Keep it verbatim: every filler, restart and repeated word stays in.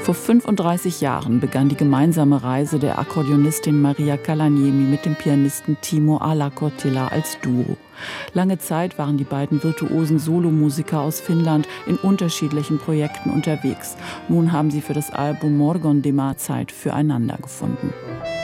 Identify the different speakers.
Speaker 1: Vor fünfunddreißig Jahren begann die gemeinsame Reise der Akkordeonistin Maria Calaniemi mit dem Pianisten Timo Ala-Kottila als Duo. Lange Zeit waren die beiden virtuosen Solomusiker aus Finnland in unterschiedlichen Projekten unterwegs. Nun haben sie für das Album Morgondima Zeit füreinander gefunden.